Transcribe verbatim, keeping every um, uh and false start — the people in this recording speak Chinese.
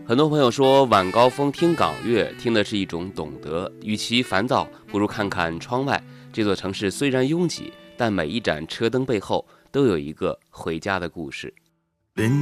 很多朋友说晚高峰听港乐，听的是一种懂得，与其烦躁，不如看看窗外。这座城市虽然拥挤，但每一盏车灯背后都有一个回家的故事。